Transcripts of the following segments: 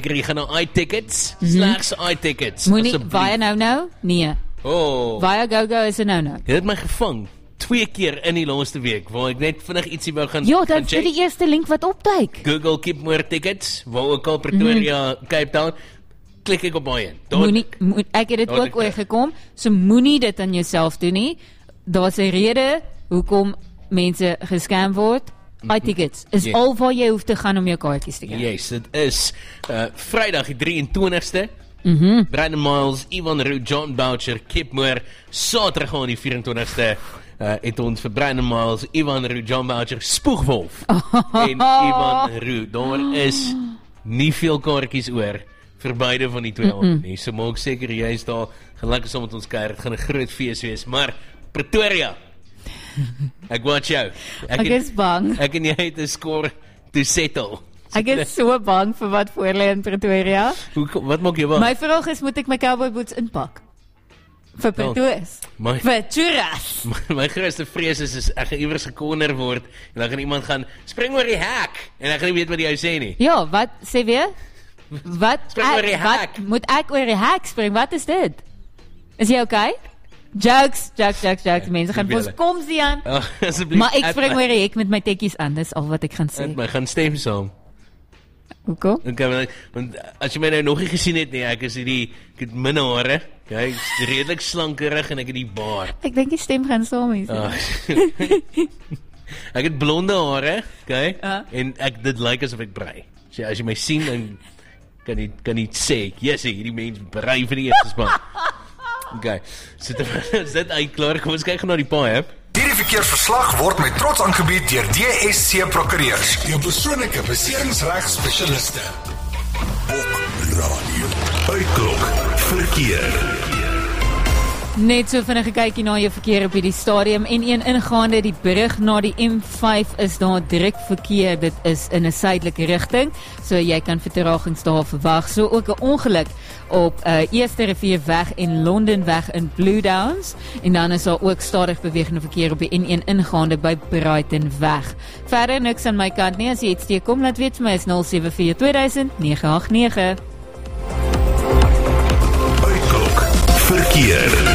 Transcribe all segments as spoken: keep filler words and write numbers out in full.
Jy gaan nou iTickets, mm-hmm. slegs iTickets. Moenie, baie nou nou? Nee. Oh. Baie go-go is 'n nou-nou. Jy het my gevang twee keer in die laaste week, waar ek net vinnig ietsie wou gaan Ja, dit is die eerste link wat opduik. Google Keepmoor Tickets, waar ook al Pretoria, mm-hmm. Cape Town, klik ek op baie. Moenie, mo ek het dit ook oorgekom, so moenie dit aan jouself doen nie. Daar's 'n rede hoekom mense gescam word. iTickets is yes. al waar jy hoef te gaan om jou kaartjies te kry. Yes, dit is uh, Vrydag die drieëntwintigste. Mhm. Brandon Miles, Ivan Roux, John Boucher, Keepmoor. Saterdag aan die vyf-en-twintigste uh, het ons vir Brandon Miles, Ivan Roux, John Boucher, Spoegwolf en Ivan Roux. Daar is nie veel kaartjies oor vir beide van die twee aande nie. So maak seker jy is daar, gaan lekker saam met ons kuier. Dit gaan 'n groot fees wees, maar Pretoria, ek watch jou. Ek, ek is bang. Ek en jy het 'n score to settle. Ek is so bang vir wat voor lê in Pretoria. Hoe, wat maak jy bang? My vraag is, moet ek my cowboy boots inpak? Vir Pretois. Oh, vir churras. My, my grootste vrees is, is ek gaan iewers gekorner word en dan gaan iemand gaan, spring oor die hek. En ek gaan nie weet wat jy sê nie. Ja, wat sê weer? Wat, spring ek, oor die hek. Wat moet ek oor die hek spring? Wat is dit? Is jy okay? Jokes, jokes, jokes, jokes. Mense gaan ons kom Sian. Oh, maar ek spring oor die hek met my tekkies aan. Dis al wat ek gaan sê. My gaan stem saam. Hoekom? Okay, want as jy my nou nog nie gesien het nie, ek is hierdie, ek het min hare, okay, redelik slankerig en ek het die baard. Ek dink die stem gaan saam hier. Oh. Ek het blonde hare, okay, uh. en ek dit lyk asof ek brei. So as jy my sien, dan kan jy kan jy sê, yes, hierdie mens brei vir die eerste span. Okay, so is dit uit klaar. Kom ons kyk nou die paai. Hierdie verkeersverslag word met trots aangebied deur D S C Prokureurs, jou persoonlike beserings-regspesialiste. Bok Radio. Uitklok verkeer. Net so vinnig gekykie na jou verkeer op hierdie stadium en een ingaande die brug na die M vyf is daar druk verkeer, dit is in 'n suidelike rigting, so jy kan vertragings daar verwag. So ook 'n ongeluk op uh, Eerste Rivierweg en Londenweg in Blue Downs en dan is daar ook stadig bewegende verkeer op die N een ingaande by Brightonweg. Verder niks aan my kant nie, as jy iets teekom, laat weet vir my is nul sewe vier twee duisend nege agt nege. Uitklok verkeer.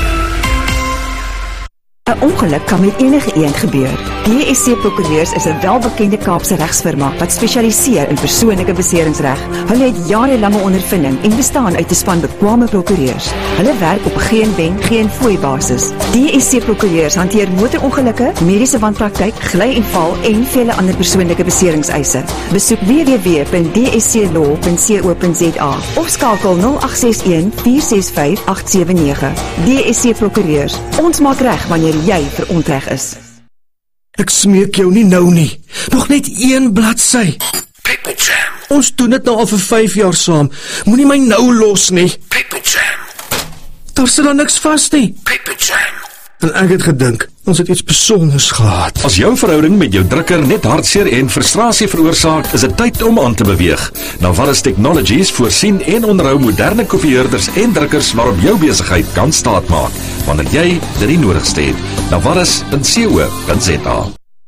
'n Ongeluk kan met enige iemand gebeur. D S C Prokureurs is 'n welbekende Kaapse regsfirma wat spesialiseer in persoonlike beseringsreg. Hulle het jarelange ondervinding en bestaan uit 'n span bekwame prokureurs. Hulle werk op 'n geen wen, geen fooi basis. D S C Prokureurs hanteer motorongelukke, mediese wanpraktyk, gly en val en vele ander persoonlike beseringseise. Besoek w w w punt d s c law punt co punt z a of skakel nul agt ses een vier ses vyf agt sewe nege. D S C Prokureurs. Ons maak reg wanneer jy verontreg is. Ek smeek jou nie nou nie. Nog net een bladsy. Pepper Jam. Ons doen dit nou al vir vyf jaar saam. Moenie my nou los nie. Pepper Jam. Daar sit dan niks vas nie. Pepper Jam. En ek het gedink, ons het iets besonders gehad. As jou verhouding met jou drukker net hartseer en frustrasie veroorsaak, is dit tyd om aan te beweeg. Navarus Technologies voorsien en onderhou moderne kopieerders en drukkers waarop jou besigheid kan staatmaak, wanneer jy dit die nodigste het. Navarus punt co punt z a.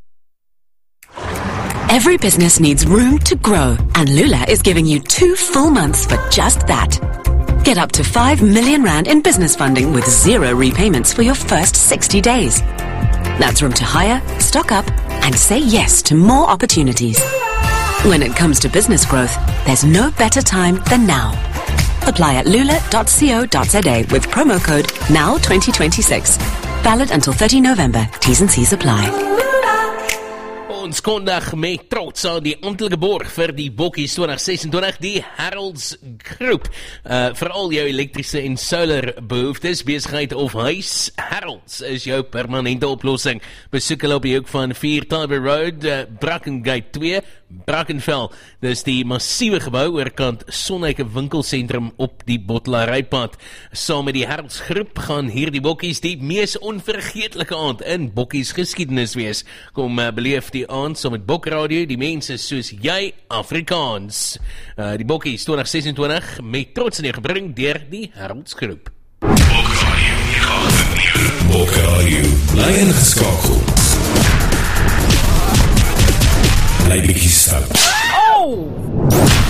Every business needs room to grow, and Lula is giving you two full months for just that. Get up to five million rand in business funding with zero repayments for your first sixty days. That's room to hire, stock up, and say yes to more opportunities. When it comes to business growth, there's no better time than now. Apply at lula dot co dot z a with promo code N O W twenty twenty-six. Valid until thirty November. T's and C's apply. Ons kondig met trots aan die amptelike borg vir die Bokkies twintig sesentwintig, die Harold's Groep. Uh, vir al jou elektrische en solar behoeftes, besigheid of huis, Harold's is jou permanente oplossing. Besoek hulle op die hoek van vier Tiber Road, uh, Brackengate twee, Brackenfell. Dis die massiewe gebou oorkant Sonneike winkelsentrum op die Bottelarypad. Saam met die Harold's Groep gaan hier die Bokkies die mees onvergeetlike aand in Bokkies geskiedenis wees. Kom uh, beleef die aand saam met Bok Radio, die mense soos jy Afrikaans. Uh, die Bokkies twintig sesentwintig met trots in gebring deur die Harold's Groep. Bok Radio nege agt nege. Bok Radio, bly ingeskakel. Bly bietjie stout. Oh!